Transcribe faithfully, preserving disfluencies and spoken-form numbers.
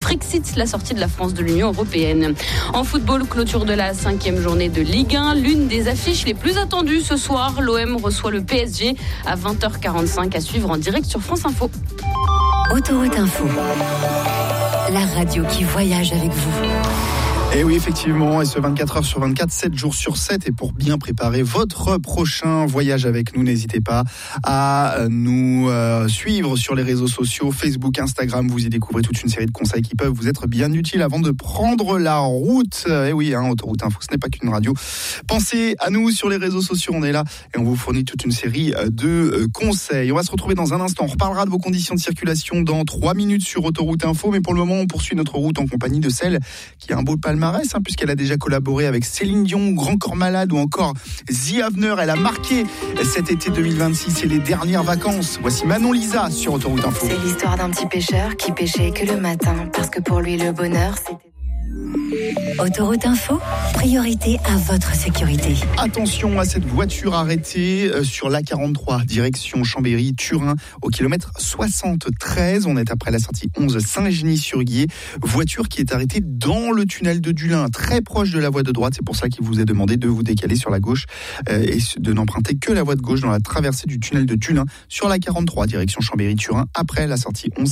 Frexit, la sortie de la France de l'Union européenne. En football, clôture de la cinquième journée de Ligue un. L'une des affiches les plus attendues ce soir. L'O M reçoit le P S G à vingt heures quarante-cinq à suivre en direct sur France Info. Autoroute Info, la radio qui voyage avec vous. Et oui, effectivement, et ce vingt-quatre heures sur vingt-quatre, sept jours sur sept. Et pour bien préparer votre prochain voyage avec nous, n'hésitez pas à nous euh, suivre sur les réseaux sociaux, Facebook, Instagram. Vous y découvrez toute une série de conseils qui peuvent vous être bien utiles avant de prendre la route. Et oui, hein, Autoroute Info, ce n'est pas qu'une radio. Pensez à nous sur les réseaux sociaux, on est là et on vous fournit toute une série de conseils. On va se retrouver dans un instant. On reparlera de vos conditions de circulation dans trois minutes sur Autoroute Info. Mais pour le moment, on poursuit notre route en compagnie de celle qui a un beau palmarès. Hein, puisqu'elle a déjà collaboré avec Céline Dion, Grand Corps Malade ou encore The Avener. Elle a marqué cet été deux mille vingt-six et les dernières vacances. Voici Manon Lisa sur Autoroute Info. C'est l'histoire d'un petit pêcheur qui pêchait que le matin parce que pour lui le bonheur c'était... Autoroute Info, priorité à votre sécurité. Attention à cette voiture arrêtée sur l'A quarante-trois, direction Chambéry-Turin, au kilomètre soixante-treize. On est après la sortie onze Saint-Gény-sur-Guiers. Voiture qui est arrêtée dans le tunnel de Dulin, très proche de la voie de droite. C'est pour ça qu'il vous est demandé de vous décaler sur la gauche et de n'emprunter que la voie de gauche dans la traversée du tunnel de Dulin sur l'A quarante-trois, direction Chambéry-Turin, après la sortie onze